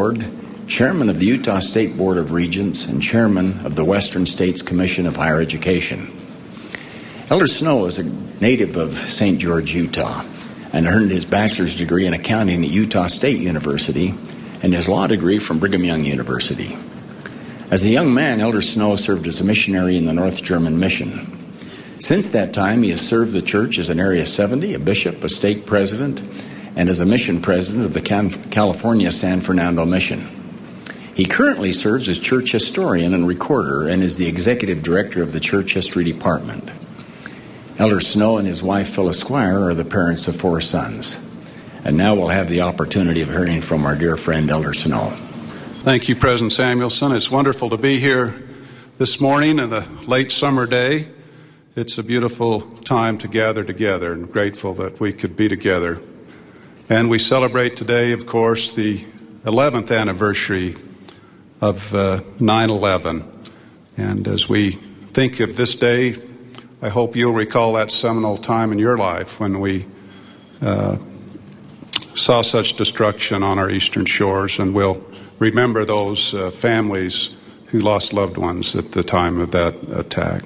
Board, Chairman of the Utah State Board of Regents, and Chairman of the Western States Commission of Higher Education. Elder Snow is a native of St. George, Utah, and earned his bachelor's degree in accounting at Utah State University and his law degree from Brigham Young University. As a young man, Elder Snow served as a missionary in the North German Mission. Since that time, he has served the church as an Area 70, a bishop, a stake president, and as a mission president of the California San Fernando Mission. He currently serves as church historian and recorder and is the executive director of the church history department. Elder Snow and his wife, Phyllis Squire, are the parents of 4 sons. And now we'll have the opportunity of hearing from our dear friend, Elder Snow. Thank you, President Samuelson. It's wonderful to be here this morning in the late summer day. It's a beautiful time to gather together, and grateful that we could be together. And we celebrate today, of course, the 11th anniversary of 9/11. And as we think of this day, I hope you'll recall that seminal time in your life when we saw such destruction on our eastern shores, and we'll remember those families who lost loved ones at the time of that attack.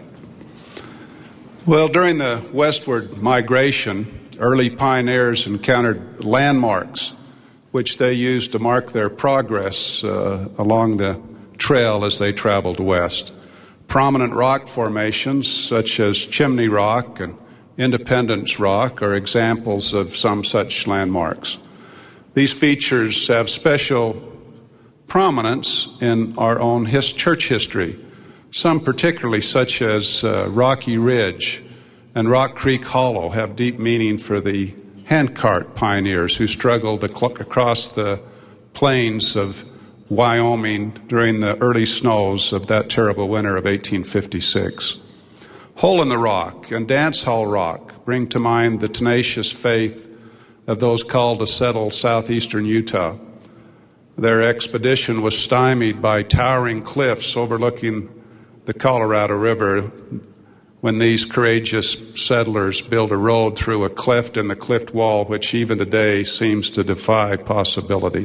Well, during the westward migration, early pioneers encountered landmarks which they used to mark their progress along the trail as they traveled west. Prominent rock formations such as Chimney Rock and Independence Rock are examples of some such landmarks. These features have special prominence in our own church history, some particularly such as Rocky Ridge and Rock Creek Hollow have deep meaning for the handcart pioneers who struggled across the plains of Wyoming during the early snows of that terrible winter of 1856. Hole in the Rock and Dance Hall Rock bring to mind the tenacious faith of those called to settle southeastern Utah. Their expedition was stymied by towering cliffs overlooking the Colorado River when these courageous settlers built a road through a cleft in the cliff wall which even today seems to defy possibility.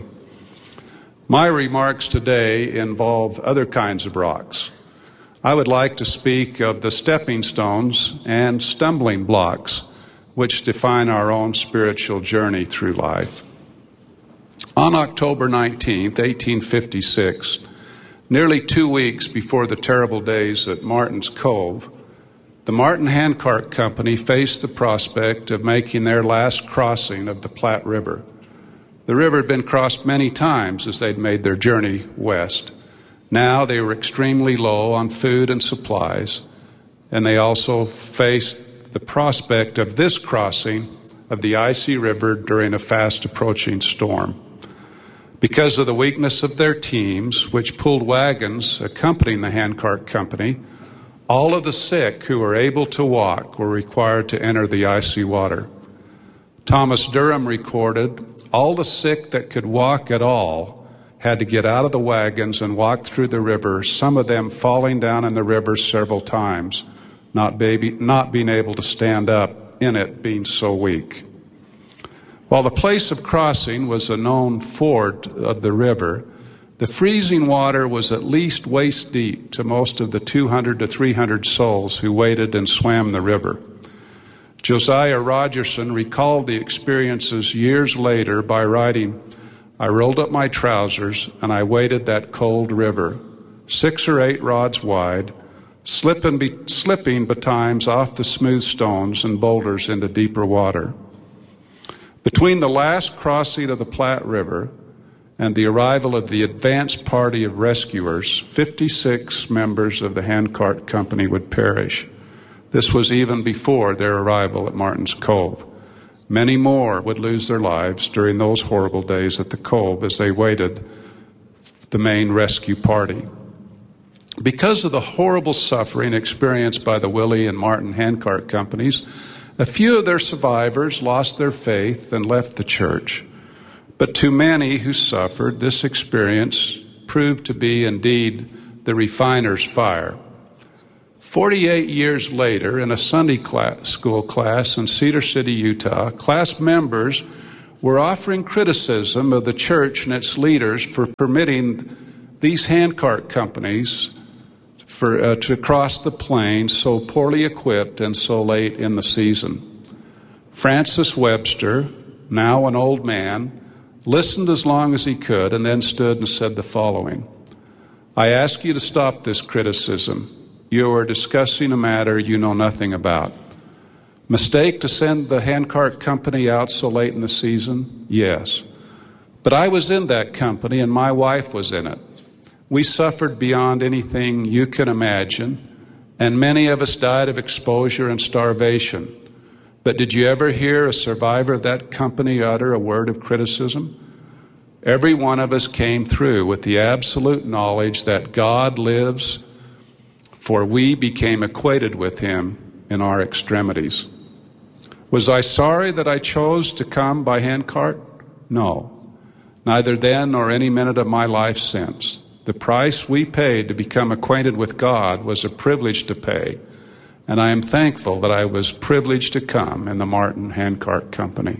My remarks today involve other kinds of rocks. I would like to speak of the stepping stones and stumbling blocks which define our own spiritual journey through life. On October 19th, 1856, nearly 2 weeks before the terrible days at Martin's Cove, the Martin Handcart Company faced the prospect of making their last crossing of the Platte River. The river had been crossed many times as they'd made their journey west. Now they were extremely low on food and supplies, and they also faced the prospect of this crossing of the icy river during a fast approaching storm. Because of the weakness of their teams, which pulled wagons accompanying the Handcart Company, all of the sick who were able to walk were required to enter the icy water. Thomas Durham recorded, all the sick that could walk at all had to get out of the wagons and walk through the river, some of them falling down in the river several times, not being able to stand up in it, being so weak. While the place of crossing was a known ford of the river, the freezing water was at least waist deep to most of the 200 to 300 souls who waded and swam the river. Josiah Rogerson recalled the experiences years later by writing, I rolled up my trousers and I waded that cold river, 6 or 8 rods wide, slipping betimes off the smooth stones and boulders into deeper water. Between the last crossing of the Platte River and the arrival of the advance party of rescuers, 56 members of the Handcart Company would perish. This was even before their arrival at Martin's Cove. Many more would lose their lives during those horrible days at the Cove as they waited the main rescue party. Because of the horrible suffering experienced by the Willie and Martin Handcart Companies, a few of their survivors lost their faith and left the church. But to many who suffered, this experience proved to be indeed the refiner's fire. 48 years later, in a Sunday school class in Cedar City, Utah, class members were offering criticism of the church and its leaders for permitting these handcart companies to cross the plains so poorly equipped and so late in the season. Francis Webster, now an old man, listened as long as he could and then stood and said the following: "I ask you to stop this criticism. You are discussing a matter you know nothing about. Mistake to send the handcart company out so late in the season? Yes. But I was in that company and my wife was in it. We suffered beyond anything you can imagine, and many of us died of exposure and starvation. But did you ever hear a survivor of that company utter a word of criticism? Every one of us came through with the absolute knowledge that God lives, for we became acquainted with him in our extremities. Was I sorry that I chose to come by handcart? No, neither then nor any minute of my life since. The price we paid to become acquainted with God was a privilege to pay, and I am thankful that I was privileged to come in the Martin Handcart Company."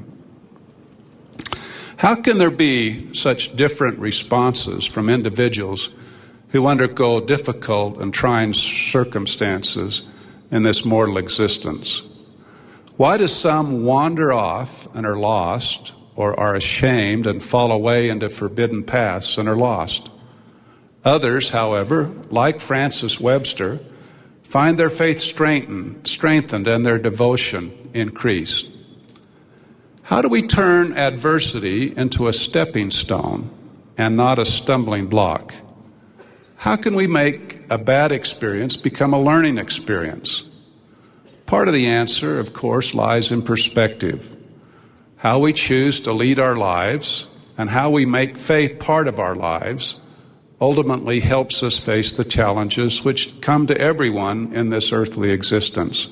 How can there be such different responses from individuals who undergo difficult and trying circumstances in this mortal existence? Why do some wander off and are lost, or are ashamed and fall away into forbidden paths and are lost? Others, however, like Francis Webster, find their faith strengthened and their devotion increased. How do we turn adversity into a stepping stone and not a stumbling block? How can we make a bad experience become a learning experience? Part of the answer, of course, lies in perspective. How we choose to lead our lives and how we make faith part of our lives ultimately helps us face the challenges which come to everyone in this earthly existence.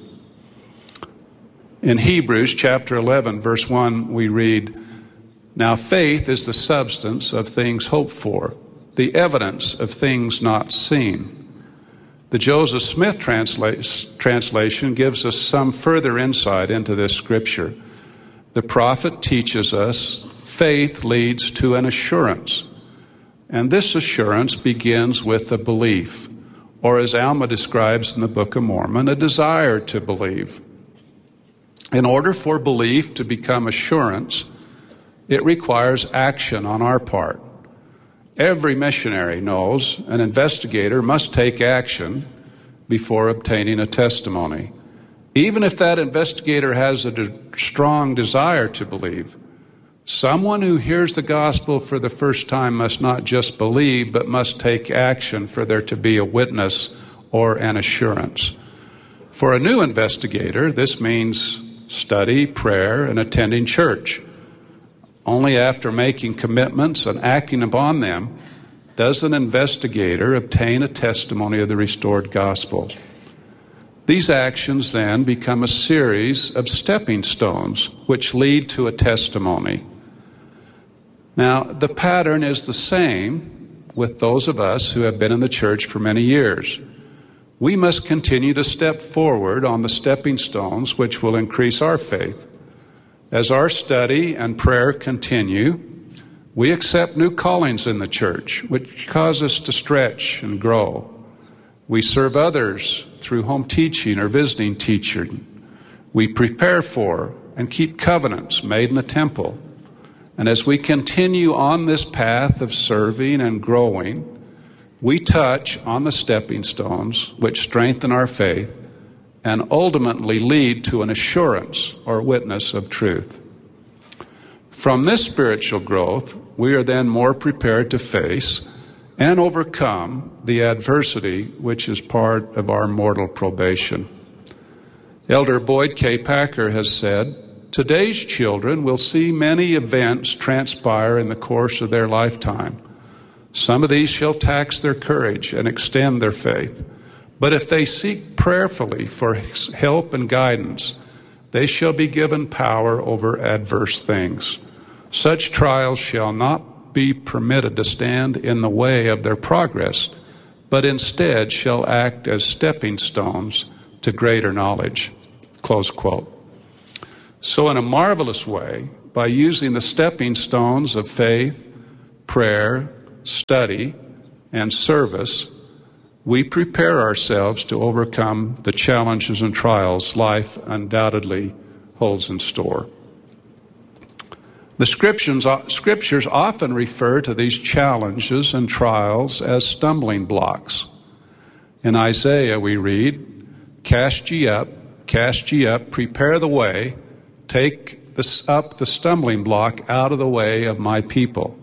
In Hebrews chapter 11, verse 1, we read, "Now faith is the substance of things hoped for, the evidence of things not seen." The Joseph Smith translation gives us some further insight into this scripture. The prophet teaches us faith leads to an assurance, and this assurance begins with a belief, or as Alma describes in the Book of Mormon, a desire to believe. In order for belief to become assurance, it requires action on our part. Every missionary knows an investigator must take action before obtaining a testimony. Even if that investigator has a strong desire to believe, someone who hears the gospel for the first time must not just believe, but must take action for there to be a witness or an assurance. For a new investigator, this means study, prayer, and attending church. Only after making commitments and acting upon them does an investigator obtain a testimony of the restored gospel. These actions then become a series of stepping stones which lead to a testimony. Now, the pattern is the same with those of us who have been in the church for many years. We must continue to step forward on the stepping stones which will increase our faith. As our study and prayer continue, we accept new callings in the church, which cause us to stretch and grow. We serve others through home teaching or visiting teaching. We prepare for and keep covenants made in the temple. And as we continue on this path of serving and growing, we touch on the stepping stones which strengthen our faith and ultimately lead to an assurance or witness of truth. From this spiritual growth, we are then more prepared to face and overcome the adversity which is part of our mortal probation. Elder Boyd K. Packer has said, "Today's children will see many events transpire in the course of their lifetime. Some of these shall tax their courage and extend their faith. But if they seek prayerfully for help and guidance, they shall be given power over adverse things. Such trials shall not be permitted to stand in the way of their progress, but instead shall act as stepping stones to greater knowledge." Close quote. So in a marvelous way, by using the stepping stones of faith, prayer, study, and service, we prepare ourselves to overcome the challenges and trials life undoubtedly holds in store. The scriptures often refer to these challenges and trials as stumbling blocks. In Isaiah we read, cast ye up, prepare the way, take up the stumbling block out of the way of my people.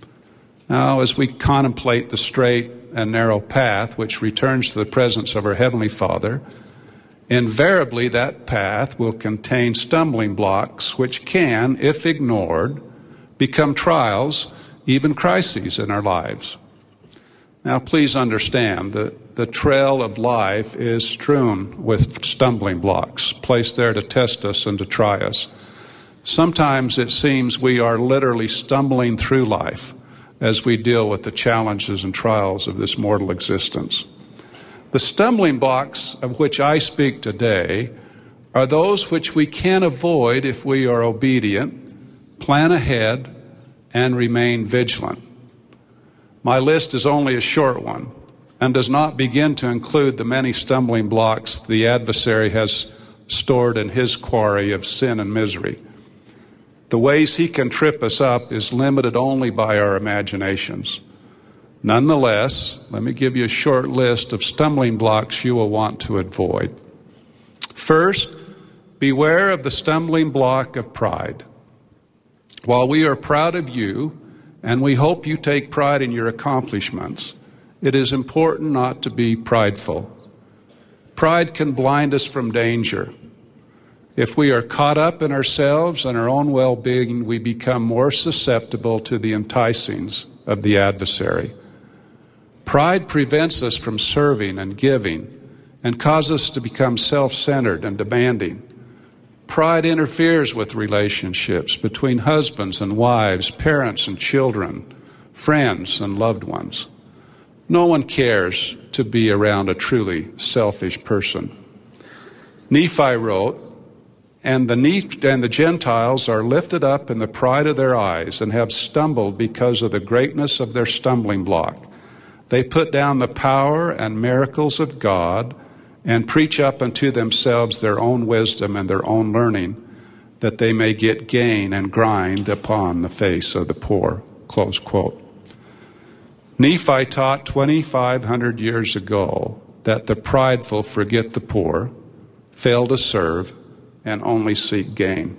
Now, as we contemplate the straight and narrow path which returns to the presence of our Heavenly Father, invariably that path will contain stumbling blocks which can, if ignored, become trials, even crises in our lives. Now, please understand that the trail of life is strewn with stumbling blocks, placed there to test us and to try us. Sometimes it seems we are literally stumbling through life as we deal with the challenges and trials of this mortal existence. The stumbling blocks of which I speak today are those which we can avoid if we are obedient, plan ahead, and remain vigilant. My list is only a short one and does not begin to include the many stumbling blocks the adversary has stored in his quarry of sin and misery. The ways he can trip us up is limited only by our imaginations. Nonetheless, let me give you a short list of stumbling blocks you will want to avoid. First, beware of the stumbling block of pride. While we are proud of you, and we hope you take pride in your accomplishments, it is important not to be prideful. Pride can blind us from danger. If we are caught up in ourselves and our own well-being, we become more susceptible to the enticings of the adversary. Pride prevents us from serving and giving and causes us to become self-centered and demanding. Pride interferes with relationships between husbands and wives, parents and children, friends and loved ones. No one cares to be around a truly selfish person. Nephi wrote, And the Gentiles are lifted up in the pride of their eyes and have stumbled because of the greatness of their stumbling block. They put down the power and miracles of God and preach up unto themselves their own wisdom and their own learning, that they may get gain and grind upon the face of the poor. Close quote. Nephi taught 2,500 years ago that the prideful forget the poor, fail to serve, and only seek gain.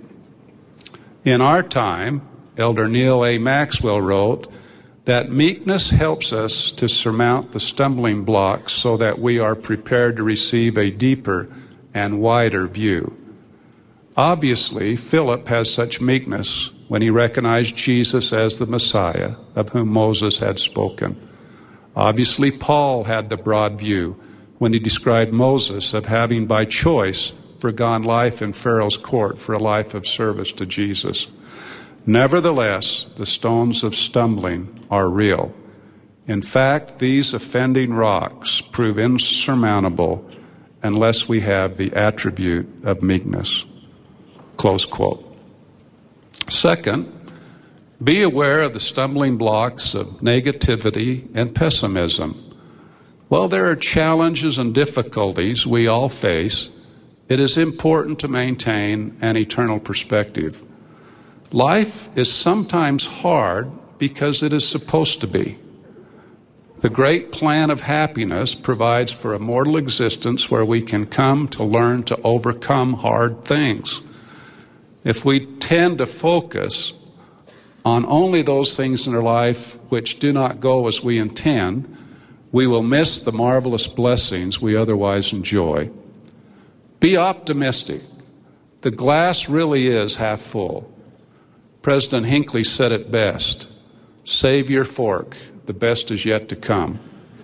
In our time, Elder Neil A. Maxwell wrote that meekness helps us to surmount the stumbling blocks so that we are prepared to receive a deeper and wider view. Obviously, Philip has such meekness when he recognized Jesus as the Messiah of whom Moses had spoken. Obviously, Paul had the broad view when he described Moses of having by choice forgone life in Pharaoh's court for a life of service to Jesus. Nevertheless, the stones of stumbling are real. In fact, these offending rocks prove insurmountable unless we have the attribute of meekness. Close quote. Second, be aware of the stumbling blocks of negativity and pessimism. While there are challenges and difficulties we all face, it is important to maintain an eternal perspective. Life is sometimes hard because it is supposed to be. The great plan of happiness provides for a mortal existence where we can come to learn to overcome hard things. If we tend to focus on only those things in our life which do not go as we intend, we will miss the marvelous blessings we otherwise enjoy. Be optimistic. The glass really is half full. President Hinckley said it best, "Save your fork, the best is yet to come."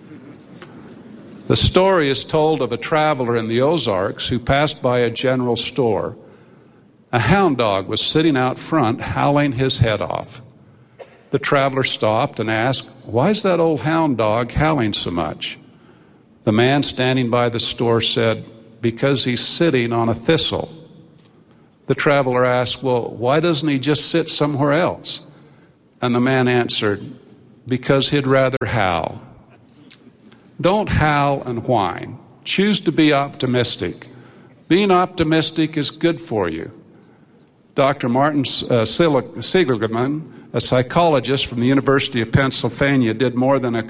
The story is told of a traveler in the Ozarks who passed by a general store. A hound dog was sitting out front howling his head off. The traveler stopped and asked, "Why is that old hound dog howling so much?" The man standing by the store said, "Because he's sitting on a thistle." The traveler asked, "Well, why doesn't he just sit somewhere else?" And the man answered, "Because he'd rather howl." Don't howl and whine. Choose to be optimistic. Being optimistic is good for you. Dr. Martin Seligman, a psychologist from the University of Pennsylvania, did more than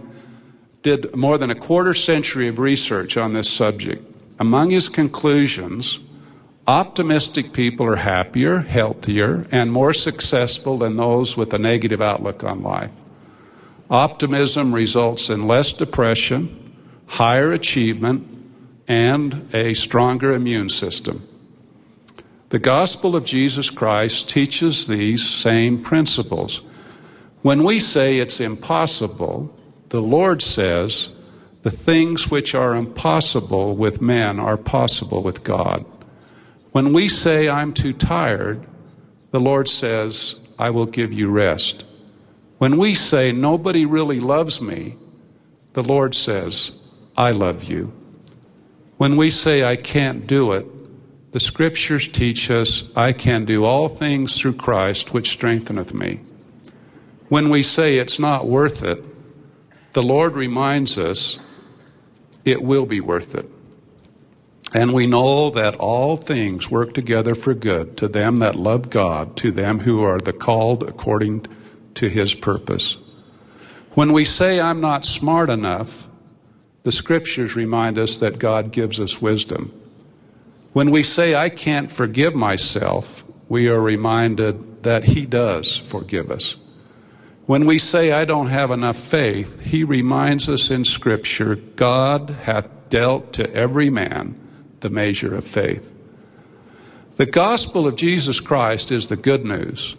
a quarter century of research on this subject. Among his conclusions, optimistic people are happier, healthier, and more successful than those with a negative outlook on life. Optimism results in less depression, higher achievement, and a stronger immune system. The gospel of Jesus Christ teaches these same principles. When we say it's impossible, the Lord says the things which are impossible with men are possible with God. When we say I'm too tired, the Lord says, I will give you rest. When we say nobody really loves me, the Lord says, I love you. When we say I can't do it, the scriptures teach us I can do all things through Christ which strengtheneth me. When we say it's not worth it, the Lord reminds us it will be worth it. And we know that all things work together for good to them that love God, to them who are the called according to his purpose. When we say I'm not smart enough, the scriptures remind us that God gives us wisdom. When we say I can't forgive myself, we are reminded that he does forgive us. When we say I don't have enough faith, he reminds us in Scripture, God hath dealt to every man the measure of faith. The gospel of Jesus Christ is the good news.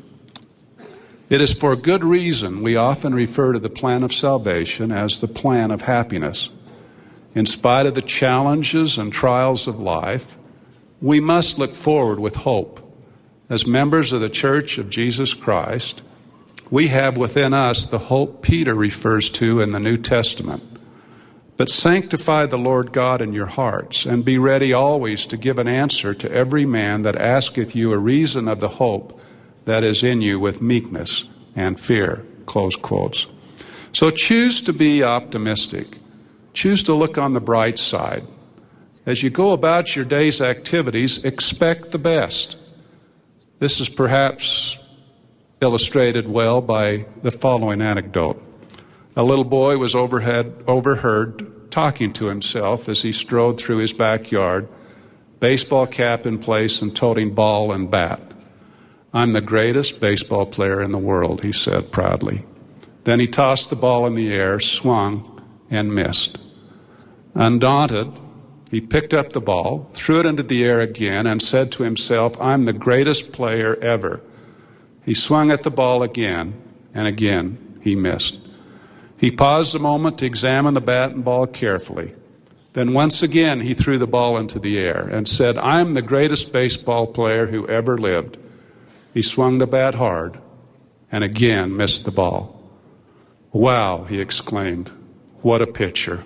It is for good reason we often refer to the plan of salvation as the plan of happiness. In spite of the challenges and trials of life, we must look forward with hope. As members of the Church of Jesus Christ, we have within us the hope Peter refers to in the New Testament. But sanctify the Lord God in your hearts, and be ready always to give an answer to every man that asketh you a reason of the hope that is in you with meekness and fear. Close quotes. So choose to be optimistic. Choose to look on the bright side. As you go about your day's activities, expect the best. This is perhaps illustrated well by the following anecdote. A little boy was overheard talking to himself as he strode through his backyard, baseball cap in place and toting ball and bat. I'm the greatest baseball player in the world, he said proudly. Then he tossed the ball in the air, swung, and missed. Undaunted, he picked up the ball, threw it into the air again, and said to himself, I'm the greatest player ever. He swung at the ball again, and again he missed. He paused a moment to examine the bat and ball carefully. Then once again he threw the ball into the air and said, I'm the greatest baseball player who ever lived. He swung the bat hard and again missed the ball. Wow, he exclaimed, what a pitcher.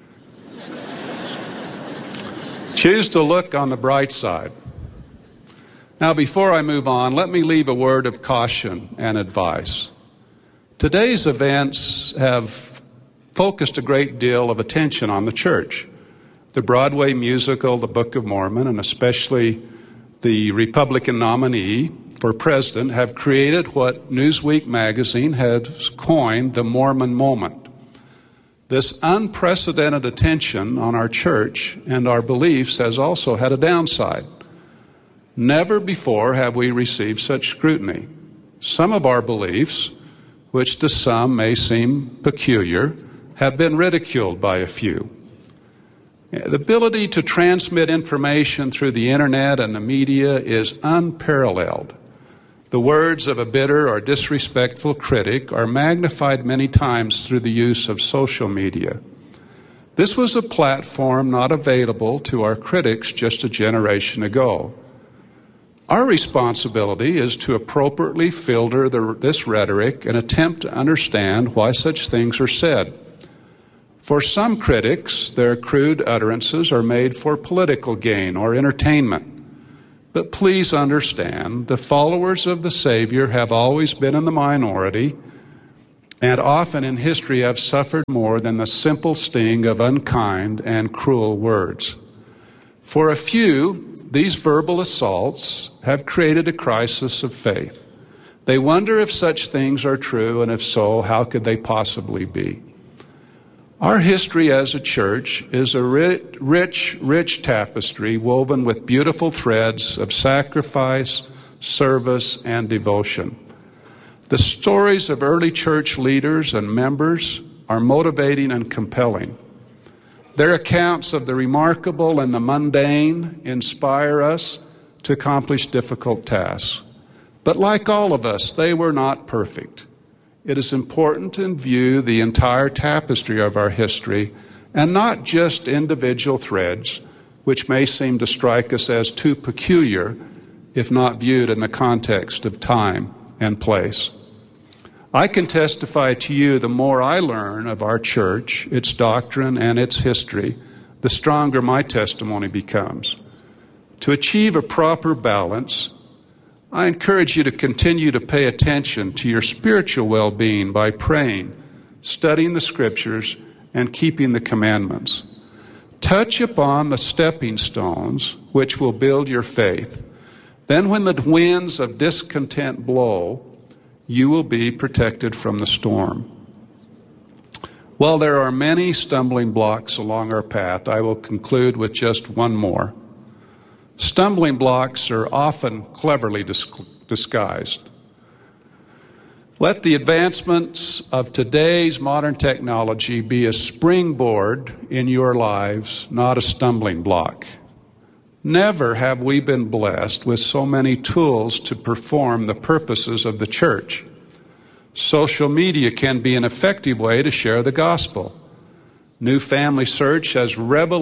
Choose to look on the bright side. Now, before I move on, let me leave a word of caution and advice. Today's events have focused a great deal of attention on the church. The Broadway musical, The Book of Mormon, and especially the Republican nominee for president have created what Newsweek magazine has coined the Mormon moment. This unprecedented attention on our church and our beliefs has also had a downside. Never before have we received such scrutiny. Some of our beliefs, which to some may seem peculiar, have been ridiculed by a few. The ability to transmit information through the internet and the media is unparalleled. The words of a bitter or disrespectful critic are magnified many times through the use of social media. This was a platform not available to our critics just a generation ago. Our responsibility is to appropriately filter this rhetoric and attempt to understand why such things are said. For some critics, their crude utterances are made for political gain or entertainment. But please understand, the followers of the Savior have always been in the minority, and often in history have suffered more than the simple sting of unkind and cruel words. For a few, these verbal assaults have created a crisis of faith. They wonder if such things are true, and if so, how could they possibly be? Our history as a church is a rich tapestry woven with beautiful threads of sacrifice, service, and devotion. The stories of early church leaders and members are motivating and compelling. Their accounts of the remarkable and the mundane inspire us to accomplish difficult tasks. But like all of us, they were not perfect. It is important to view the entire tapestry of our history and not just individual threads, which may seem to strike us as too peculiar if not viewed in the context of time and place. I can testify to you, the more I learn of our church, its doctrine, and its history, the stronger my testimony becomes. To achieve a proper balance, I encourage you to continue to pay attention to your spiritual well-being by praying, studying the Scriptures, and keeping the commandments. Touch upon the stepping stones which will build your faith. Then when the winds of discontent blow, you will be protected from the storm. While there are many stumbling blocks along our path, I will conclude with just one more. Stumbling blocks are often cleverly disguised. Let the advancements of today's modern technology be a springboard in your lives, not a stumbling block. Never have we been blessed with so many tools to perform the purposes of the church. Social media can be an effective way to share the gospel. New Family Search has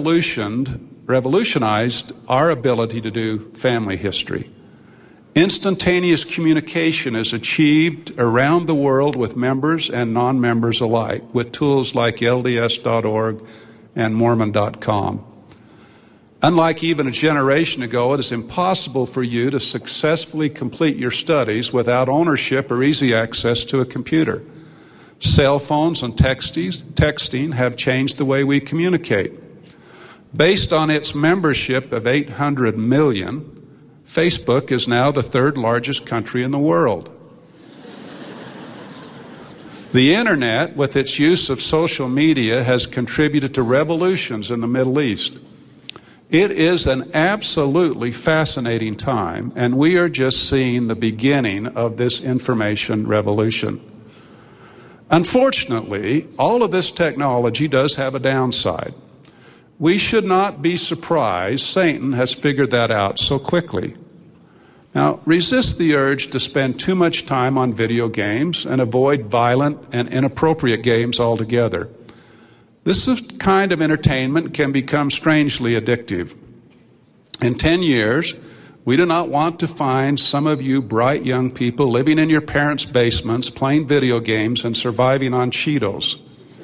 revolutionized our ability to do family history. Instantaneous communication is achieved around the world with members and non-members alike with tools like LDS.org and Mormon.com. Unlike even a generation ago, it is impossible for you to successfully complete your studies without ownership or easy access to a computer. Cell phones and texting have changed the way we communicate. Based on its membership of 800 million, Facebook is now the third largest country in the world. The internet, with its use of social media, has contributed to revolutions in the Middle East. It is an absolutely fascinating time, and we are just seeing the beginning of this information revolution. Unfortunately, all of this technology does have a downside. We should not be surprised Satan has figured that out so quickly. Now, resist the urge to spend too much time on video games and avoid violent and inappropriate games altogether. This kind of entertainment can become strangely addictive. In 10 years, we do not want to find some of you bright young people living in your parents' basements, playing video games, and surviving on Cheetos.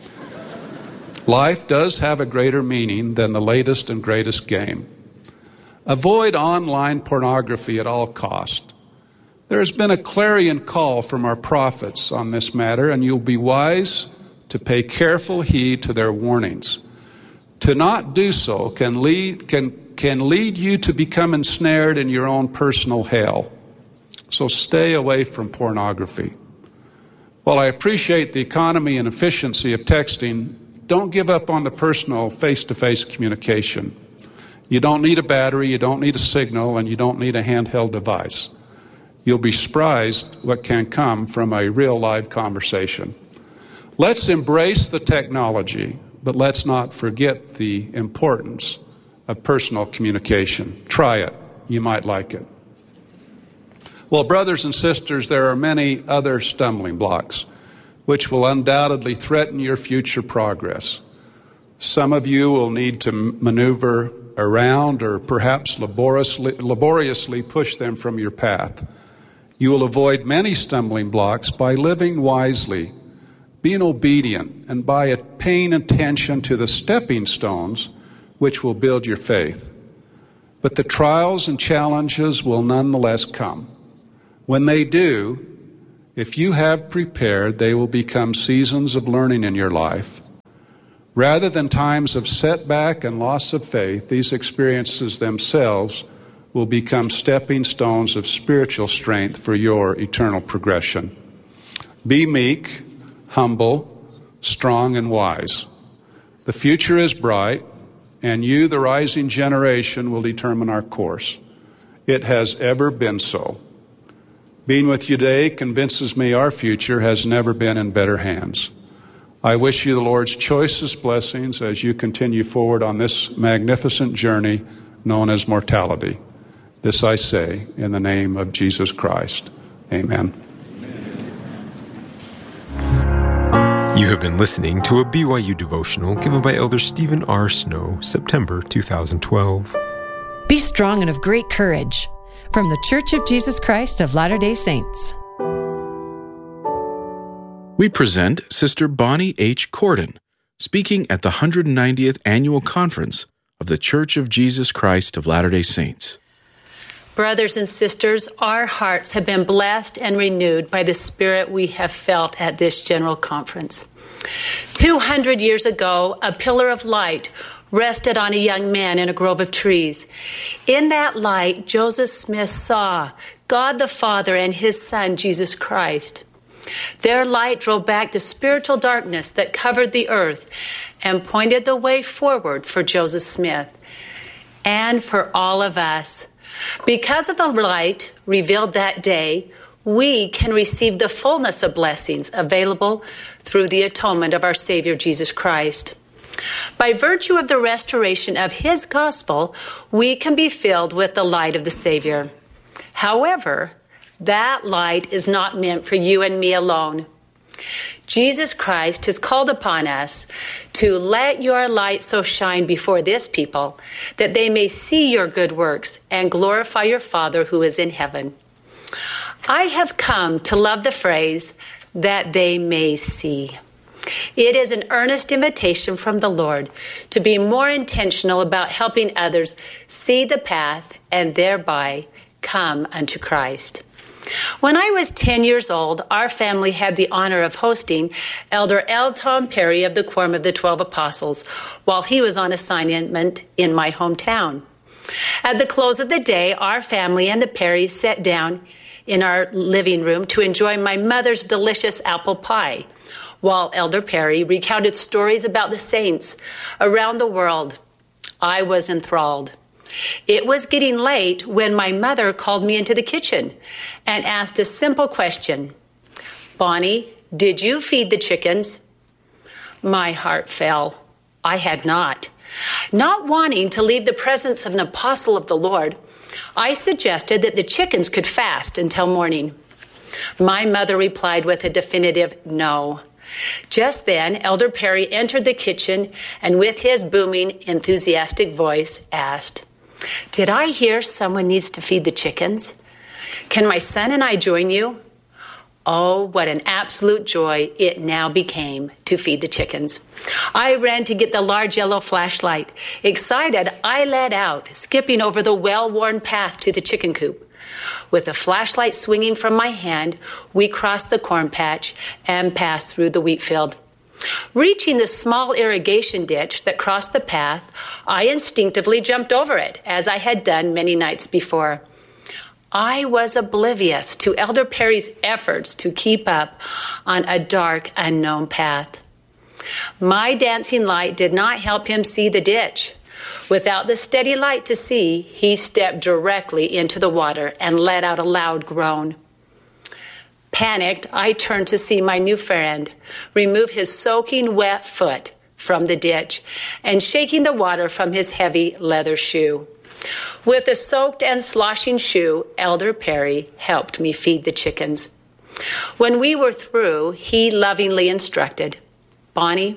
Life does have a greater meaning than the latest and greatest game. Avoid online pornography at all costs. There has been a clarion call from our prophets on this matter, and you'll be wise to pay careful heed to their warnings. To not do so can lead you to become ensnared in your own personal hell. So stay away from pornography. While I appreciate the economy and efficiency of texting, don't give up on the personal face-to-face communication. You don't need a battery, you don't need a signal, and you don't need a handheld device. You'll be surprised what can come from a real live conversation. Let's embrace the technology, but let's not forget the importance of personal communication. Try it. You might like it. Well, brothers and sisters, there are many other stumbling blocks which will undoubtedly threaten your future progress. Some of you will need to maneuver around or perhaps laboriously push them from your path. You will avoid many stumbling blocks by living wisely, being obedient, and by paying attention to the stepping stones which will build your faith. but the trials and challenges will nonetheless come. When they do, if you have prepared, they will become seasons of learning in your life. Rather than times of setback and loss of faith, these experiences themselves will become stepping stones of spiritual strength for your eternal progression. Be meek, humble, strong, and wise. The future is bright, and you, the rising generation, will determine our course. It has ever been so. Being with you today convinces me our future has never been in better hands. I wish you the Lord's choicest blessings as you continue forward on this magnificent journey known as mortality. This I say in the name of Jesus Christ. Amen. You have been listening to a BYU devotional given by Elder Stephen R. Snow, September 2012. Be strong and of great courage. From the Church of Jesus Christ of Latter-day Saints. We present Sister Bonnie H. Cordon, speaking at the 190th Annual Conference of the Church of Jesus Christ of Latter-day Saints. Brothers and sisters, our hearts have been blessed and renewed by the Spirit we have felt at this General Conference. 200 years ago, a pillar of light rested on a young man in a grove of trees. In that light, Joseph Smith saw God the Father and his Son, Jesus Christ. Their light drove back the spiritual darkness that covered the earth and pointed the way forward for Joseph Smith and for all of us. Because of the light revealed that day, we can receive the fullness of blessings available through the atonement of our Savior, Jesus Christ. By virtue of the restoration of his gospel, we can be filled with the light of the Savior. However, that light is not meant for you and me alone. Jesus Christ has called upon us to let your light so shine before this people that they may see your good works and glorify your Father who is in heaven. I have come to love the phrase, that they may see. It is an earnest invitation from the Lord to be more intentional about helping others see the path and thereby come unto Christ. When I was 10 years old, our family had the honor of hosting Elder L. Tom Perry of the Quorum of the 12 Apostles while he was on assignment in my hometown. At the close of the day, our family and the Perrys sat down in our living room to enjoy my mother's delicious apple pie, while Elder Perry recounted stories about the saints around the world. I was enthralled. It was getting late when my mother called me into the kitchen and asked a simple question. Bonnie, did you feed the chickens? My heart fell. I had not. Not wanting to leave the presence of an apostle of the Lord, I suggested that the chickens could fast until morning. My mother replied with a definitive no. Just then, Elder Perry entered the kitchen and with his booming, enthusiastic voice asked, "Did I hear someone needs to feed the chickens? Can my son and I join you?" Oh, what an absolute joy it now became to feed the chickens. I ran to get the large yellow flashlight. Excited, I led out, skipping over the well-worn path to the chicken coop. With the flashlight swinging from my hand, we crossed the corn patch and passed through the wheat field. Reaching the small irrigation ditch that crossed the path, I instinctively jumped over it, as I had done many nights before. I was oblivious to Elder Perry's efforts to keep up on a dark, unknown path. My dancing light did not help him see the ditch. Without the steady light to see, he stepped directly into the water and let out a loud groan. Panicked, I turned to see my new friend remove his soaking wet foot from the ditch and shaking the water from his heavy leather shoe. With the soaked and sloshing shoe, Elder Perry helped me feed the chickens. When we were through, he lovingly instructed, "Bonnie,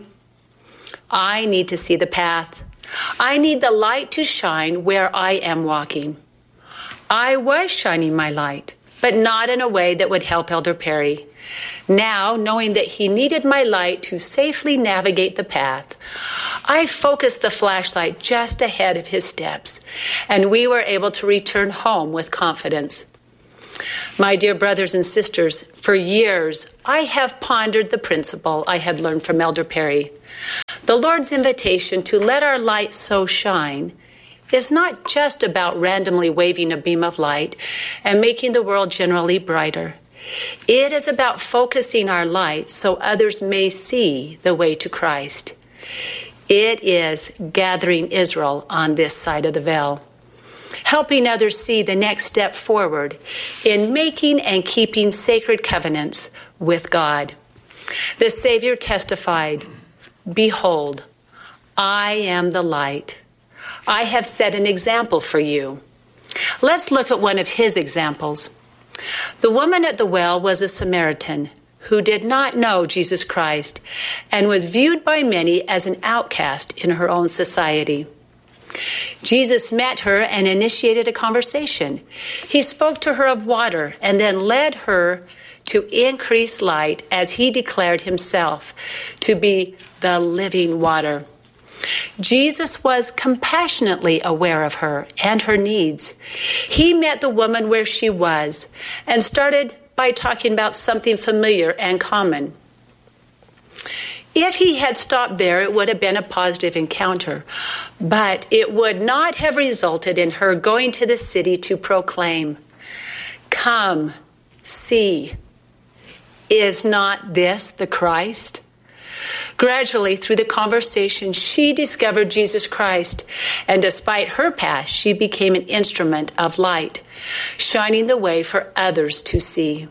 I need to see the path. I need the light to shine where I am walking." I was shining my light, but not in a way that would help Elder Perry. Now, knowing that he needed my light to safely navigate the path, I focused the flashlight just ahead of his steps, and we were able to return home with confidence. My dear brothers and sisters, for years, I have pondered the principle I had learned from Elder Perry. The Lord's invitation to let our light so shine is not just about randomly waving a beam of light and making the world generally brighter. It is about focusing our light so others may see the way to Christ. It is gathering Israel on this side of the veil, helping others see the next step forward in making and keeping sacred covenants with God. The Savior testified, "Behold, I am the light. I have set an example for you." Let's look at one of his examples. The woman at the well was a Samaritan who did not know Jesus Christ and was viewed by many as an outcast in her own society. Jesus met her and initiated a conversation. He spoke to her of water and then led her to increase light as he declared himself to be the living water. Jesus was compassionately aware of her and her needs. He met the woman where she was and started by talking about something familiar and common. If he had stopped there, it would have been a positive encounter, but it would not have resulted in her going to the city to proclaim, "Come, see, is not this the Christ?" Gradually, through the conversation, she discovered Jesus Christ, and despite her past, she became an instrument of light, shining the way for others to see.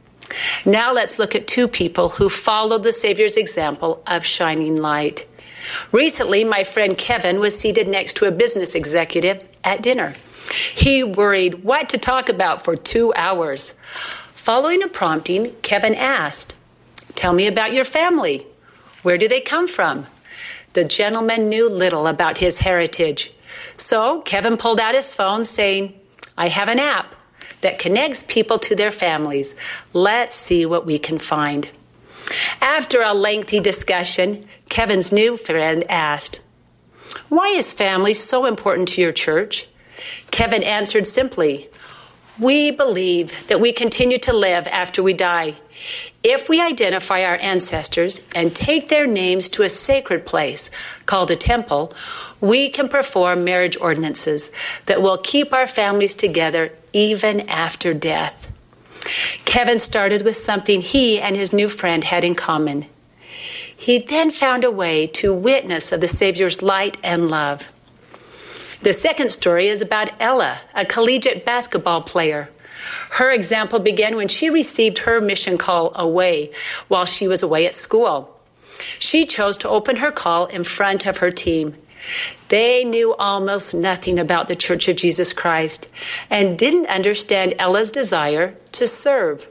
Now let's look at two people who followed the Savior's example of shining light. Recently, my friend Kevin was seated next to a business executive at dinner. He worried what to talk about for 2 hours. Following a prompting, Kevin asked, "Tell me about your family. Where do they come from?" The gentleman knew little about his heritage. So Kevin pulled out his phone saying, "I have an app that connects people to their families. Let's see what we can find." After a lengthy discussion, Kevin's new friend asked, "Why is family so important to your church?" Kevin answered simply, "We believe that we continue to live after we die. If we identify our ancestors and take their names to a sacred place called a temple, we can perform marriage ordinances that will keep our families together even after death." Kevin started with something he and his new friend had in common. He then found a way to witness of the Savior's light and love. The second story is about Ella, a collegiate basketball player. Her example began when she received her mission call while she was away at school. She chose to open her call in front of her team. They knew almost nothing about the Church of Jesus Christ and didn't understand Ella's desire to serve.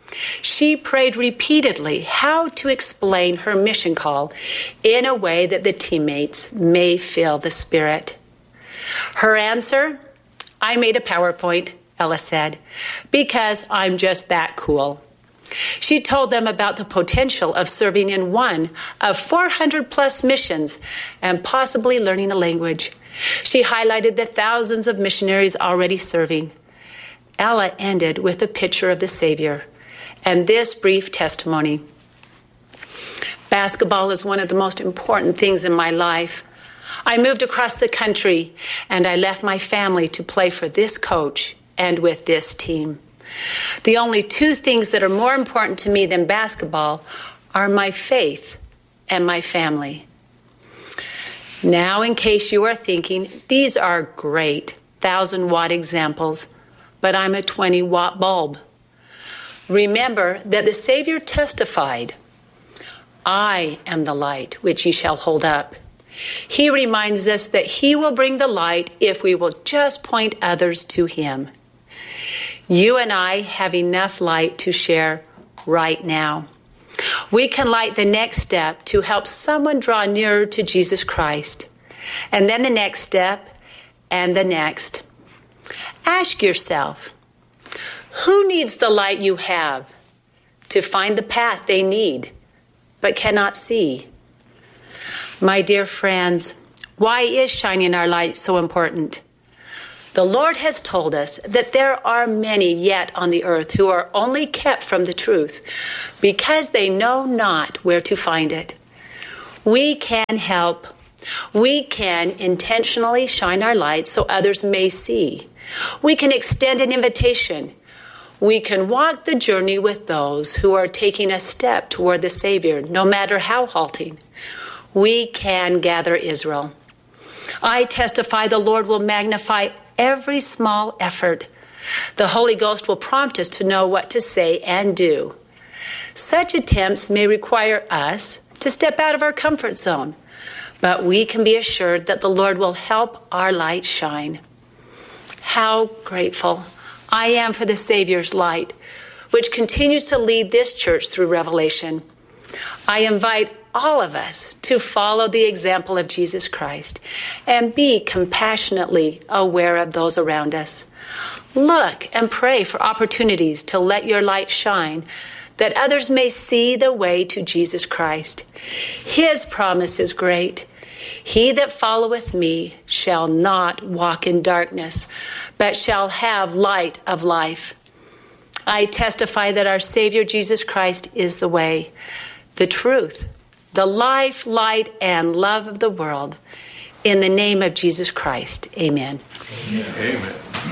She prayed repeatedly how to explain her mission call in a way that the teammates may feel the Spirit. Her answer, "I made a PowerPoint," Ella said, "because I'm just that cool." She told them about the potential of serving in one of 400 plus missions and possibly learning a language. She highlighted the thousands of missionaries already serving. Ella ended with a picture of the Savior and this brief testimony. "Basketball is one of the most important things in my life. I moved across the country and I left my family to play for this coach and with this team. The only two things that are more important to me than basketball are my faith and my family." Now, in case you are thinking, these are great 1,000-watt examples, but I'm a 20-watt bulb. Remember that the Savior testified, "I am the light which ye shall hold up." He reminds us that he will bring the light if we will just point others to him. You and I have enough light to share right now. We can light the next step to help someone draw nearer to Jesus Christ, and then the next step, and the next. Ask yourself, who needs the light you have to find the path they need but cannot see? My dear friends, why is shining our light so important? The Lord has told us that there are many yet on the earth who are only kept from the truth because they know not where to find it. We can help. We can intentionally shine our light so others may see. We can extend an invitation. We can walk the journey with those who are taking a step toward the Savior, no matter how halting. We can gather Israel. I testify the Lord will magnify every small effort. The Holy Ghost will prompt us to know what to say and do. Such attempts may require us to step out of our comfort zone, but we can be assured that the Lord will help our light shine. How grateful I am for the Savior's light, which continues to lead this church through Revelation. I invite all of us to follow the example of Jesus Christ and be compassionately aware of those around us. Look and pray for opportunities to let your light shine, that others may see the way to Jesus Christ. His promise is great. He that followeth me shall not walk in darkness, but shall have light of life. I testify that our Savior Jesus Christ is the way, the truth, the life, light, and love of the world. In the name of Jesus Christ, amen. Amen.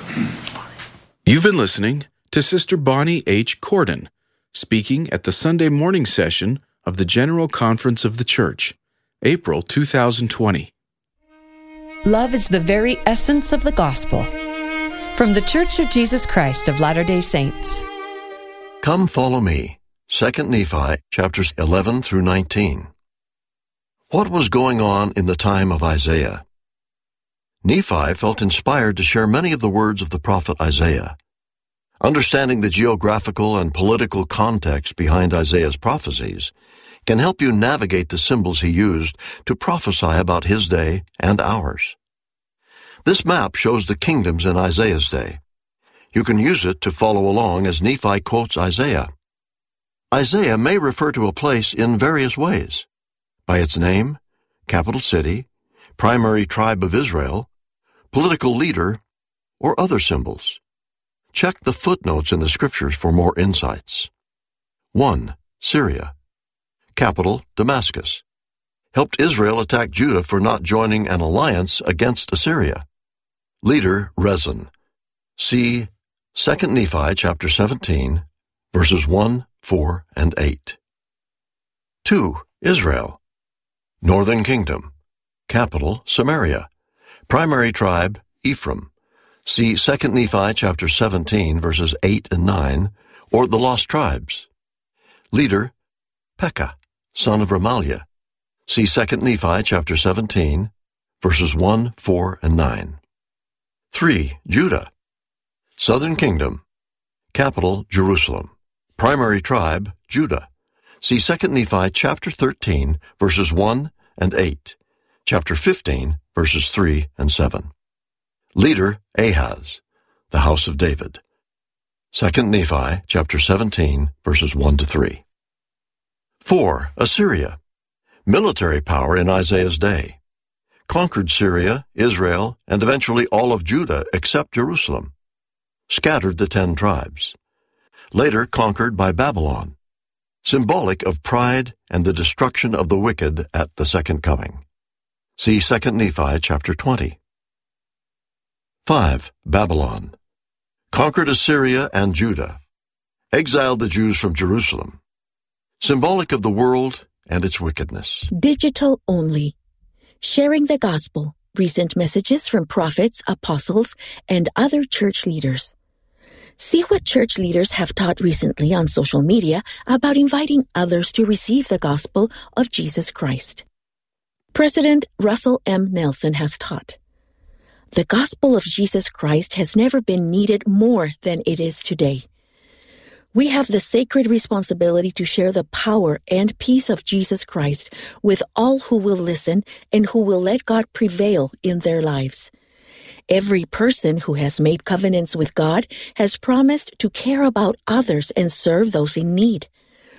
You've been listening to Sister Bonnie H. Cordon, speaking at the Sunday morning session of the General Conference of the Church, April 2020. Love is the very essence of the gospel. From the Church of Jesus Christ of Latter-day Saints. Come follow me. 2 Nephi, chapters 11 through 19. What was going on in the time of Isaiah? Nephi felt inspired to share many of the words of the prophet Isaiah. Understanding the geographical and political context behind Isaiah's prophecies can help you navigate the symbols he used to prophesy about his day and ours. This map shows the kingdoms in Isaiah's day. You can use it to follow along as Nephi quotes Isaiah. Isaiah may refer to a place in various ways: by its name, capital city, primary tribe of Israel, political leader, or other symbols. Check the footnotes in the scriptures for more insights. 1. Syria. Capital, Damascus. Helped Israel attack Judah for not joining an alliance against Assyria. Leader, Rezin. See 2 Nephi chapter 17, verses 1, 4, and 8. 2. Israel. Northern Kingdom. Capital, Samaria. Primary tribe, Ephraim. See 2 Nephi chapter 17, verses 8 and 9, or the Lost Tribes. Leader, Pekah, son of Remaliah. See 2 Nephi chapter 17, verses 1, 4, and 9. 3. Judah. Southern Kingdom. Capital, Jerusalem. Primary tribe, Judah. See 2 Nephi chapter 13, verses 1 and 8. Chapter 15, verses 3 and 7. Leader, Ahaz, the house of David. 2 Nephi chapter 17, verses 1 to 3. 4. Assyria. Military power in Isaiah's day. Conquered Syria, Israel, and eventually all of Judah except Jerusalem. Scattered the 10 tribes. Later conquered by Babylon. Symbolic of pride and the destruction of the wicked at the second coming. See 2 Nephi chapter 20. 5. Babylon. Conquered Assyria and Judah. Exiled the Jews from Jerusalem. Symbolic of the world and its wickedness. Digital only. Sharing the gospel. Recent messages from prophets, apostles, and other church leaders. See what church leaders have taught recently on social media about inviting others to receive the gospel of Jesus Christ. President Russell M. Nelson has taught, "The gospel of Jesus Christ has never been needed more than it is today. We have the sacred responsibility to share the power and peace of Jesus Christ with all who will listen and who will let God prevail in their lives. Every person who has made covenants with God has promised to care about others and serve those in need.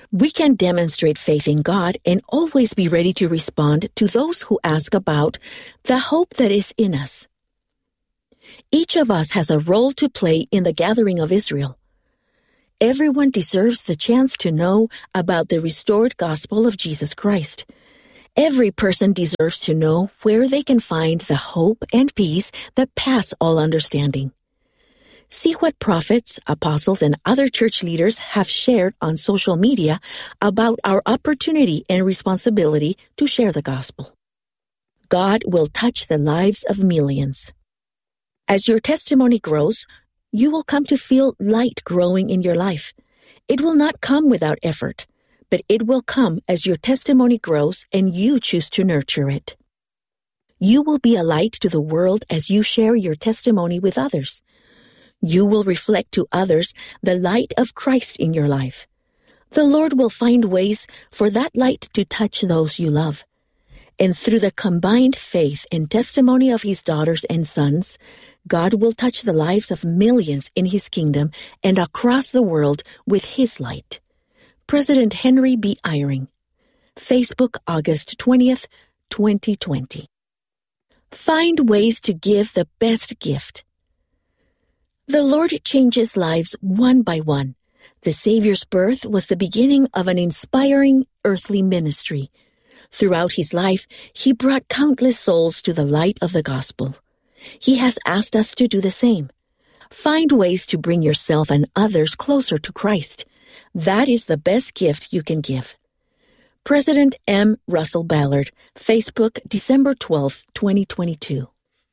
We can demonstrate faith in God and always be ready to respond to those who ask about the hope that is in us. Each of us has a role to play in the gathering of Israel. Everyone deserves the chance to know about the restored gospel of Jesus Christ. Every person deserves to know where they can find the hope and peace that pass all understanding. See what prophets, apostles, and other church leaders have shared on social media about our opportunity and responsibility to share the gospel. God will touch the lives of millions. As your testimony grows, you will come to feel light growing in your life. It will not come without effort, but it will come as your testimony grows and you choose to nurture it. You will be a light to the world as you share your testimony with others. You will reflect to others the light of Christ in your life. The Lord will find ways for that light to touch those you love. And through the combined faith and testimony of His daughters and sons, God will touch the lives of millions in His kingdom and across the world with His light. President Henry B. Eyring. Facebook, August 20th, 2020. Find ways to give the best gift. The Lord changes lives one by one. The Savior's birth was the beginning of an inspiring earthly ministry. Throughout His life, He brought countless souls to the light of the gospel. He has asked us to do the same. Find ways to bring yourself and others closer to Christ. That is the best gift you can give. President M. Russell Ballard, Facebook, December 12, 2022.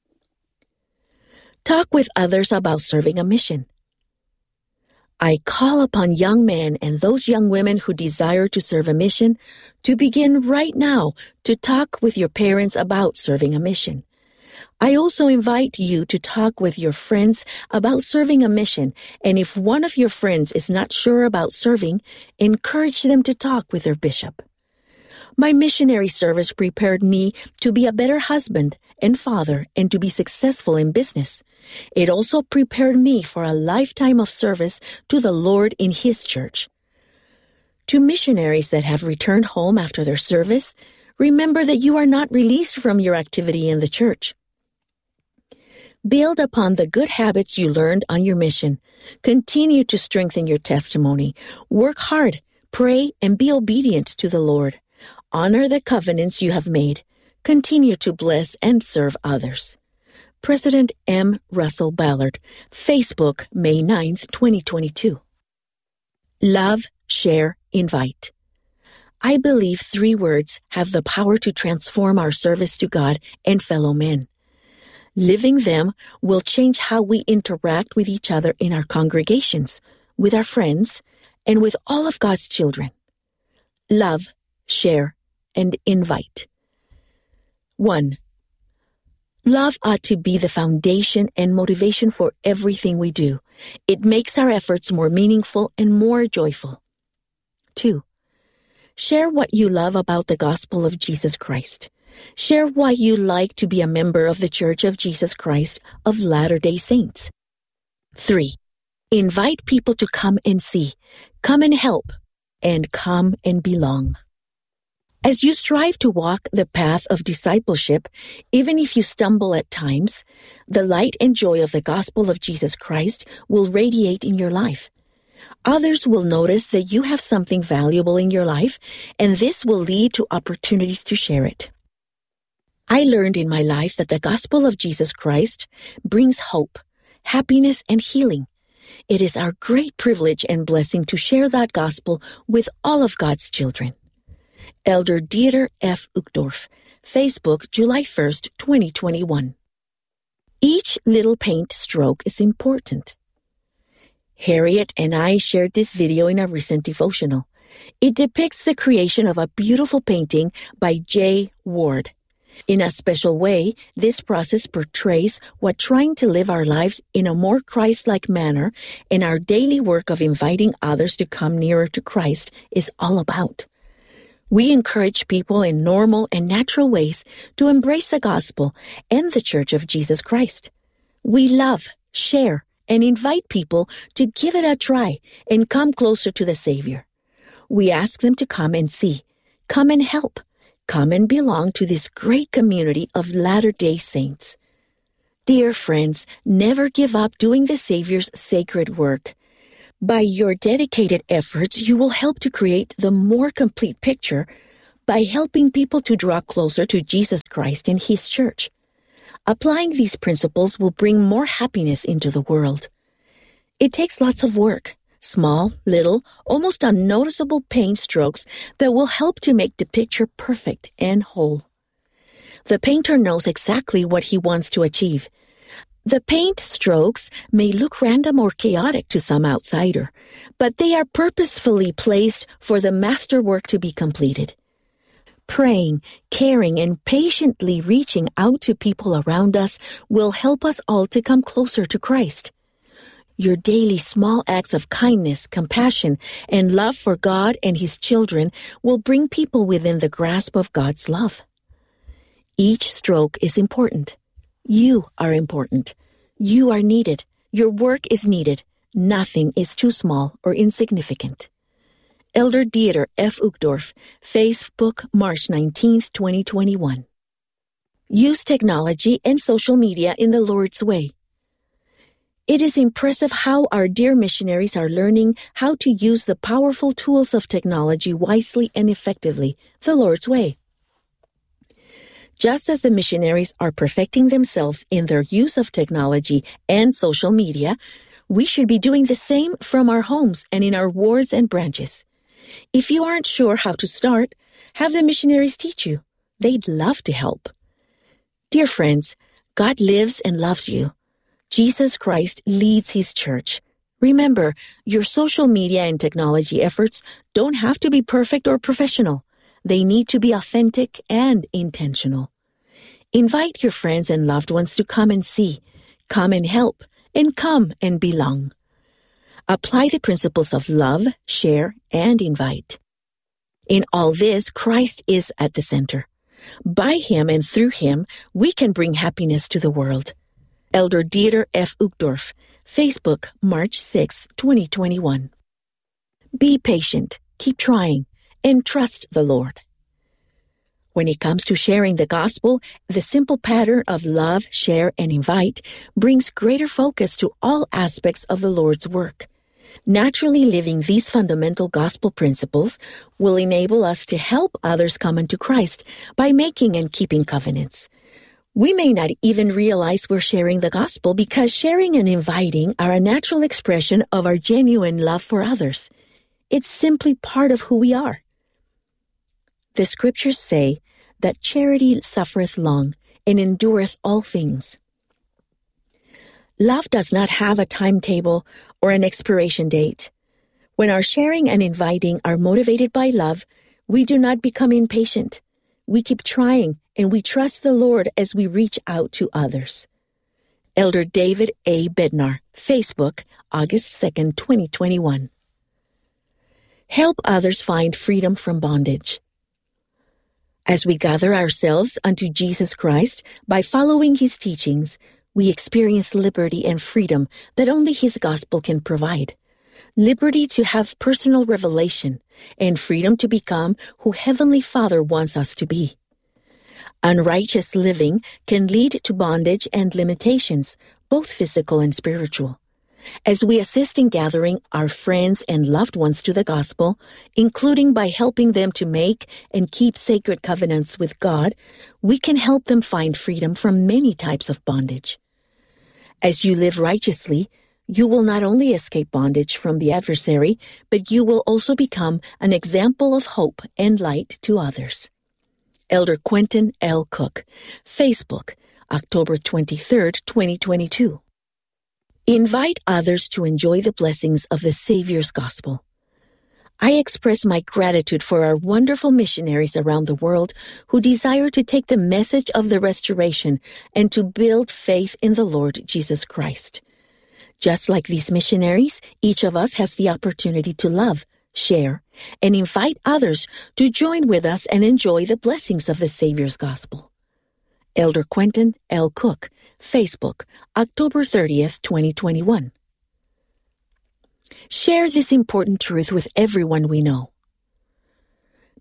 Talk with others about serving a mission. I call upon young men and those young women who desire to serve a mission to begin right now to talk with your parents about serving a mission. I also invite you to talk with your friends about serving a mission, and if one of your friends is not sure about serving, encourage them to talk with their bishop. My missionary service prepared me to be a better husband and father and to be successful in business. It also prepared me for a lifetime of service to the Lord in His church. To missionaries that have returned home after their service, remember that you are not released from your activity in the church. Build upon the good habits you learned on your mission. Continue to strengthen your testimony. Work hard, pray, and be obedient to the Lord. Honor the covenants you have made. Continue to bless and serve others. President M. Russell Ballard, Facebook, May 9th, 2022. Love, share, invite. I believe 3 words have the power to transform our service to God and fellow men. Living them will change how we interact with each other in our congregations, with our friends, and with all of God's children. Love, share, and invite. 1. Love ought to be the foundation and motivation for everything we do. It makes our efforts more meaningful and more joyful. 2. Share what you love about the gospel of Jesus Christ. Share why you like to be a member of the Church of Jesus Christ of Latter-day Saints. 3. Invite people to come and see, come and help, and come and belong. As you strive to walk the path of discipleship, even if you stumble at times, the light and joy of the gospel of Jesus Christ will radiate in your life. Others will notice that you have something valuable in your life, and this will lead to opportunities to share it. I learned in my life that the gospel of Jesus Christ brings hope, happiness, and healing. It is our great privilege and blessing to share that gospel with all of God's children. Elder Dieter F. Uchtdorf, Facebook, July 1st, 2021. Each little paint stroke is important. Harriet and I shared this video in a recent devotional. It depicts the creation of a beautiful painting by J. Ward. In a special way, this process portrays what trying to live our lives in a more Christ-like manner and our daily work of inviting others to come nearer to Christ is all about. We encourage people in normal and natural ways to embrace the gospel and the Church of Jesus Christ. We love, share, and invite people to give it a try and come closer to the Savior. We ask them to come and see, come and help, come and belong to this great community of Latter-day Saints. Dear friends, never give up doing the Savior's sacred work. By your dedicated efforts, you will help to create the more complete picture by helping people to draw closer to Jesus Christ and His church. Applying these principles will bring more happiness into the world. It takes lots of work, small, little, almost unnoticeable paint strokes that will help to make the picture perfect and whole. The painter knows exactly what he wants to achieve. The paint strokes may look random or chaotic to some outsider, but they are purposefully placed for the masterwork to be completed. Praying, caring, and patiently reaching out to people around us will help us all to come closer to Christ. Your daily small acts of kindness, compassion, and love for God and His children will bring people within the grasp of God's love. Each stroke is important. You are important. You are needed. Your work is needed. Nothing is too small or insignificant. Elder Dieter F. Uchtdorf, Facebook, March 19, 2021. Use technology and social media in the Lord's way. It is impressive how our dear missionaries are learning how to use the powerful tools of technology wisely and effectively, the Lord's way. Just as the missionaries are perfecting themselves in their use of technology and social media, we should be doing the same from our homes and in our wards and branches. If you aren't sure how to start, have the missionaries teach you. They'd love to help. Dear friends, God lives and loves you. Jesus Christ leads His church. Remember, your social media and technology efforts don't have to be perfect or professional. They need to be authentic and intentional. Invite your friends and loved ones to come and see, come and help, and come and belong. Apply the principles of love, share, and invite. In all this, Christ is at the center. By Him and through Him, we can bring happiness to the world. Elder Dieter F. Uchtdorf, Facebook, March 6, 2021. Be patient, keep trying, and trust the Lord. When it comes to sharing the gospel, the simple pattern of love, share, and invite brings greater focus to all aspects of the Lord's work. Naturally living these fundamental gospel principles will enable us to help others come unto Christ by making and keeping covenants. We may not even realize we're sharing the gospel because sharing and inviting are a natural expression of our genuine love for others. It's simply part of who we are. The scriptures say that charity suffereth long and endureth all things. Love does not have a timetable or an expiration date. When our sharing and inviting are motivated by love, we do not become impatient. We keep trying and we trust the Lord as we reach out to others. Elder David A. Bednar, Facebook, August 2nd, 2021. Help others find freedom from bondage. As we gather ourselves unto Jesus Christ by following His teachings, we experience liberty and freedom that only His gospel can provide. Liberty to have personal revelation and freedom to become who Heavenly Father wants us to be. Unrighteous living can lead to bondage and limitations, both physical and spiritual. As we assist in gathering our friends and loved ones to the gospel, including by helping them to make and keep sacred covenants with God, we can help them find freedom from many types of bondage. As you live righteously, you will not only escape bondage from the adversary, but you will also become an example of hope and light to others. Elder Quentin L. Cook, Facebook, October 23, 2022. Invite others to enjoy the blessings of the Savior's gospel. I express my gratitude for our wonderful missionaries around the world who desire to take the message of the restoration and to build faith in the Lord Jesus Christ. Just like these missionaries, each of us has the opportunity to love, share, and invite others to join with us and enjoy the blessings of the Savior's gospel. Elder Quentin L. Cook, Facebook, October 30th, 2021. Share this important truth with everyone we know.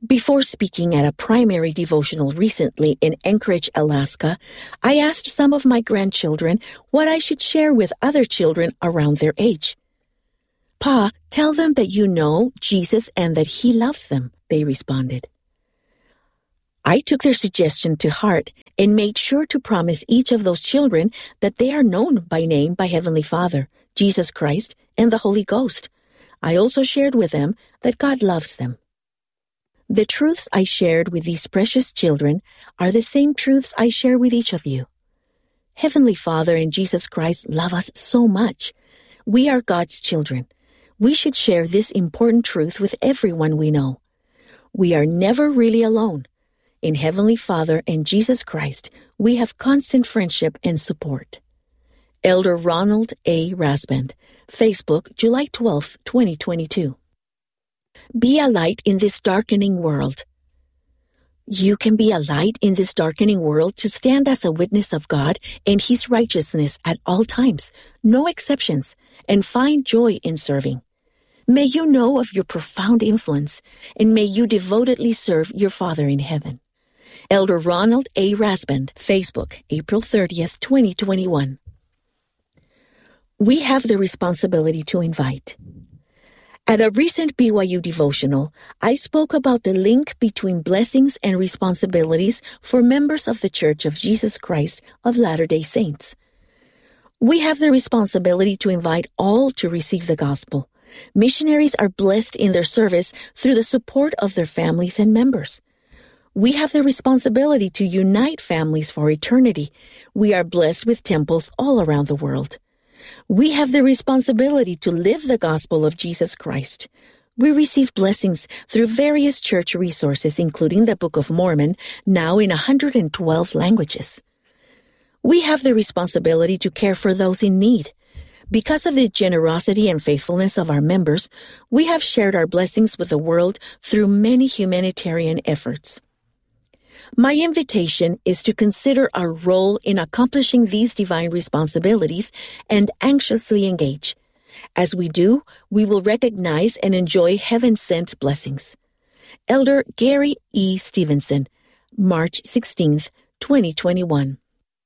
Before speaking at a primary devotional recently in Anchorage, Alaska, I asked some of my grandchildren what I should share with other children around their age. "Pa, tell them that you know Jesus and that He loves them," they responded. I took their suggestion to heart and made sure to promise each of those children that they are known by name by Heavenly Father, Jesus Christ, and the Holy Ghost. I also shared with them that God loves them. The truths I shared with these precious children are the same truths I share with each of you. Heavenly Father and Jesus Christ love us so much. We are God's children. We should share this important truth with everyone we know. We are never really alone. In Heavenly Father and Jesus Christ, we have constant friendship and support. Elder Ronald A. Rasband, Facebook, July 12, 2022. Be a light in this darkening world. You can be a light in this darkening world to stand as a witness of God and His righteousness at all times, no exceptions, and find joy in serving. May you know of your profound influence, and may you devotedly serve your Father in heaven. Elder Ronald A. Rasband, Facebook, April 30th, 2021. We have the responsibility to invite. At a recent BYU devotional, I spoke about the link between blessings and responsibilities for members of the Church of Jesus Christ of Latter-day Saints. We have the responsibility to invite all to receive the gospel. Missionaries are blessed in their service through the support of their families and members. We have the responsibility to unite families for eternity. We are blessed with temples all around the world. We have the responsibility to live the gospel of Jesus Christ. We receive blessings through various church resources, including the Book of Mormon, now in 112 languages. We have the responsibility to care for those in need. Because of the generosity and faithfulness of our members, we have shared our blessings with the world through many humanitarian efforts. My invitation is to consider our role in accomplishing these divine responsibilities and anxiously engage. As we do, we will recognize and enjoy heaven-sent blessings. Elder Gary E. Stevenson, March 16th, 2021.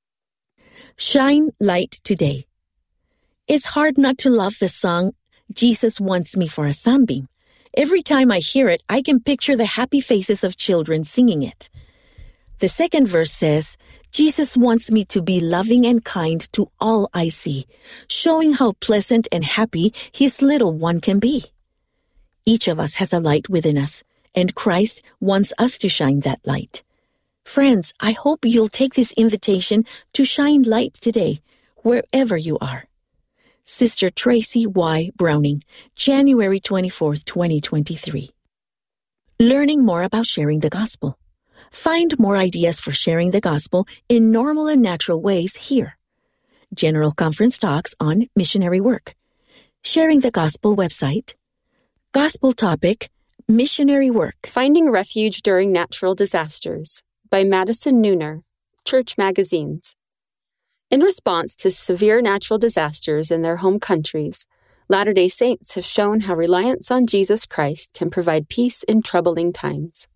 Shine light today. It's hard not to love the song, "Jesus Wants Me for a Sunbeam." Every time I hear it, I can picture the happy faces of children singing it. The second verse says, "Jesus wants me to be loving and kind to all I see," showing how pleasant and happy His little one can be. Each of us has a light within us, and Christ wants us to shine that light. Friends, I hope you'll take this invitation to shine light today, wherever you are. Sister Tracy Y. Browning, January 24th, 2023. Learning more about sharing the gospel. Find more ideas for sharing the gospel in normal and natural ways here. General Conference talks on missionary work. Sharing the Gospel website. Gospel topic, missionary work. Finding Refuge During Natural Disasters by Madison Nooner, Church Magazines. In response to severe natural disasters in their home countries, Latter-day Saints have shown how reliance on Jesus Christ can provide peace in troubling times.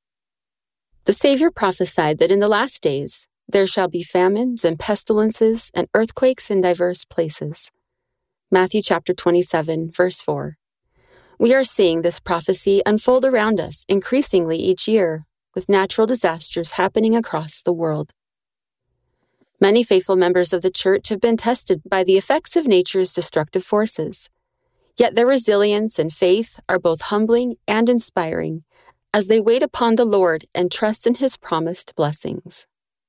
The Savior prophesied that in the last days there shall be famines and pestilences and earthquakes in diverse places. Matthew chapter 27, verse 4. We are seeing this prophecy unfold around us increasingly each year, with natural disasters happening across the world. Many faithful members of the Church have been tested by the effects of nature's destructive forces. Yet their resilience and faith are both humbling and inspiring as they wait upon the Lord and trust in His promised blessings.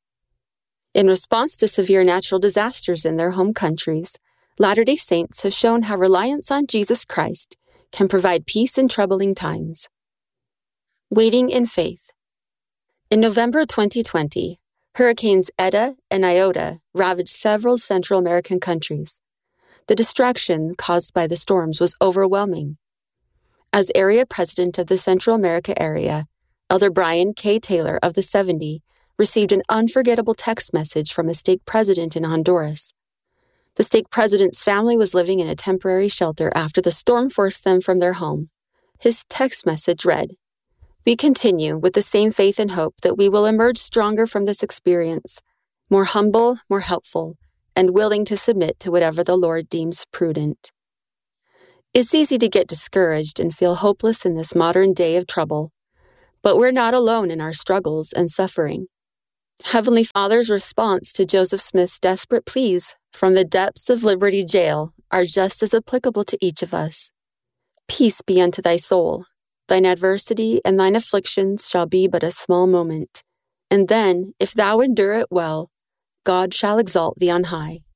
In response to severe natural disasters in their home countries, Latter-day Saints have shown how reliance on Jesus Christ can provide peace in troubling times. Waiting in faith. In November 2020, Hurricanes Eta and Iota ravaged several Central American countries. The destruction caused by the storms was overwhelming. As area president of the Central America area, Elder Brian K. Taylor of the 70 received an unforgettable text message from a stake president in Honduras. The stake president's family was living in a temporary shelter after the storm forced them from their home. His text message read, We continue with the same faith and hope that we will emerge stronger from this experience, more humble, more helpful, and willing to submit to whatever the Lord deems prudent. It's easy to get discouraged and feel hopeless in this modern day of trouble, but we're not alone in our struggles and suffering. Heavenly Father's response to Joseph Smith's desperate pleas from the depths of Liberty Jail are just as applicable to each of us. Peace be unto thy soul. Thine adversity and thine afflictions shall be but a small moment, and then, if thou endure it well, God shall exalt thee on high.